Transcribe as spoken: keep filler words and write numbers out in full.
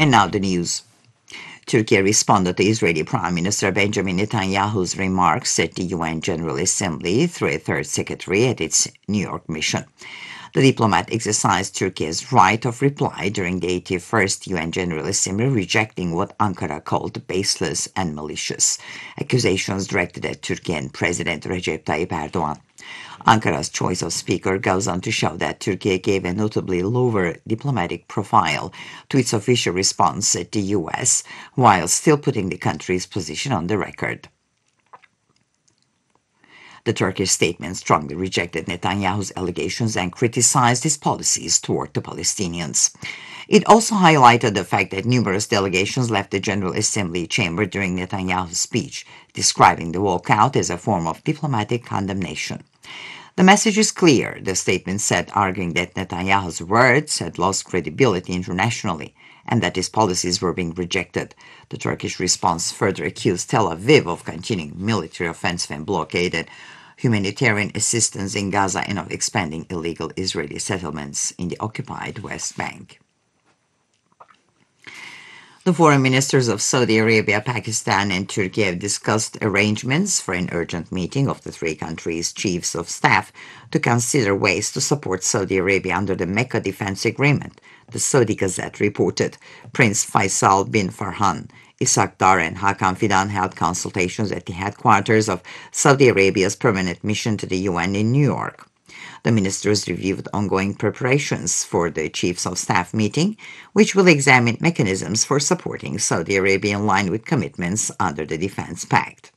And now the news. Turkey responded to Israeli Prime Minister Benjamin Netanyahu's remarks at the U N General Assembly through a third secretary at its New York mission. The diplomat exercised Turkey's right of reply during the eighty-first U N General Assembly, rejecting what Ankara called baseless and malicious accusations directed at Turkey and President Recep Tayyip Erdogan. Ankara's choice of speaker goes on to show that Turkey gave a notably lower diplomatic profile to its official response at the U S, while still putting the country's position on the record. The Turkish statement strongly rejected Netanyahu's allegations and criticized his policies toward the Palestinians. It also highlighted the fact that numerous delegations left the General Assembly chamber during Netanyahu's speech, describing the walkout as a form of diplomatic condemnation. The message is clear, the statement said, arguing that Netanyahu's words had lost credibility internationally and that his policies were being rejected. The Turkish response further accused Tel Aviv of continuing military offensive and blockaded humanitarian assistance in Gaza and of expanding illegal Israeli settlements in the occupied West Bank. The foreign ministers of Saudi Arabia, Pakistan, and Turkey have discussed arrangements for an urgent meeting of the three countries' chiefs of staff to consider ways to support Saudi Arabia under the Mecca Defense Agreement, the Saudi Gazette reported. Prince Faisal bin Farhan, Ishaq Dar, and Hakan Fidan held consultations at the headquarters of Saudi Arabia's permanent mission to the U N in New York. The ministers reviewed ongoing preparations for the Chiefs of Staff meeting, which will examine mechanisms for supporting Saudi Arabia in line with commitments under the Defense Pact.